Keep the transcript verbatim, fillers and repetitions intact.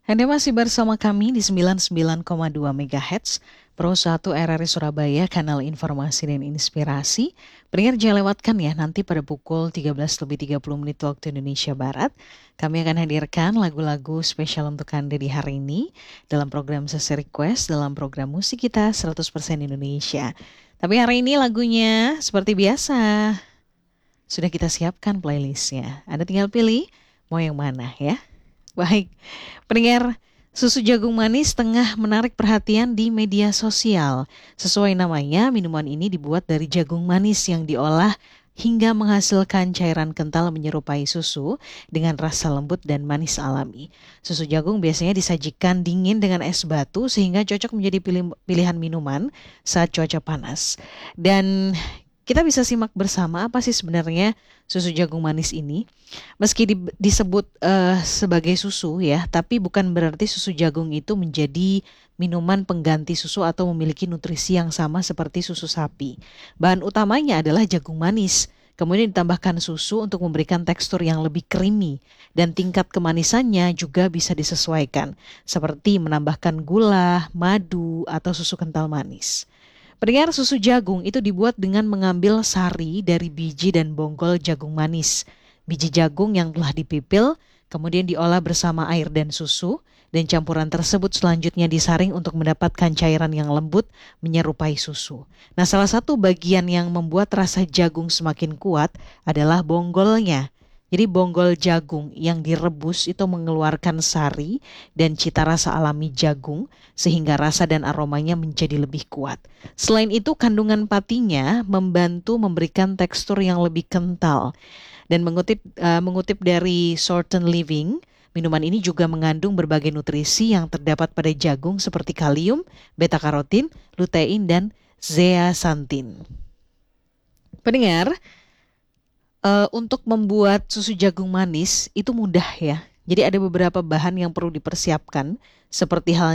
Anda masih bersama kami di sembilan puluh sembilan koma dua megahertz, Pro satu R R I Surabaya, kanal informasi dan inspirasi. Pendengar jangan lewatkan ya, nanti pada pukul tiga belas lebih tiga puluh menit waktu Indonesia Barat, kami akan hadirkan lagu-lagu spesial untuk Anda di hari ini dalam program Sesi Request, dalam program musik kita seratus persen Indonesia. Tapi hari ini lagunya seperti biasa, sudah kita siapkan playlistnya. Anda tinggal pilih mau yang mana ya. Baik, pendengar, susu jagung manis tengah menarik perhatian di media sosial. Sesuai namanya, minuman ini dibuat dari jagung manis yang diolah hingga menghasilkan cairan kental menyerupai susu dengan rasa lembut dan manis alami. Susu jagung biasanya disajikan dingin dengan es batu sehingga cocok menjadi pilih- pilihan minuman saat cuaca panas. Dan kita bisa simak bersama apa sih sebenarnya susu jagung manis ini. Meski di- disebut eh, sebagai susu ya, tapi bukan berarti susu jagung itu menjadi minuman pengganti susu atau memiliki nutrisi yang sama seperti susu sapi. Bahan utamanya adalah jagung manis. Kemudian ditambahkan susu untuk memberikan tekstur yang lebih creamy dan tingkat kemanisannya juga bisa disesuaikan, seperti menambahkan gula, madu, atau susu kental manis. Pendengar, susu jagung itu dibuat dengan mengambil sari dari biji dan bonggol jagung manis. Biji jagung yang telah dipipil, kemudian diolah bersama air dan susu, dan campuran tersebut selanjutnya disaring untuk mendapatkan cairan yang lembut menyerupai susu. Nah, salah satu bagian yang membuat rasa jagung semakin kuat adalah bonggolnya. Jadi bonggol jagung yang direbus itu mengeluarkan sari dan cita rasa alami jagung sehingga rasa dan aromanya menjadi lebih kuat. Selain itu, kandungan patinya membantu memberikan tekstur yang lebih kental. Dan mengutip uh, mengutip dari Shorten Living, minuman ini juga mengandung berbagai nutrisi yang terdapat pada jagung seperti kalium, beta-karotin, lutein, dan zeaxanthin. Pendengar, uh, untuk membuat susu jagung manis itu mudah ya. Jadi ada beberapa bahan yang perlu dipersiapkan, seperti halnya